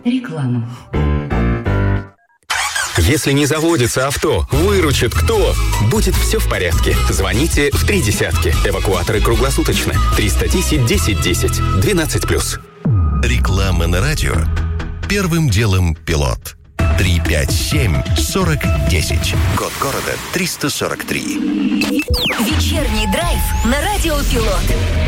Реклама. Если не заводится авто, выручит кто? Будет все в порядке. Звоните в 3 десятки. Эвакуаторы круглосуточно. 310-10-10. 12+. Реклама на радио. Первым делом пилот. 357-40-10. Код города 343. Вечерний драйв на радио Пилот.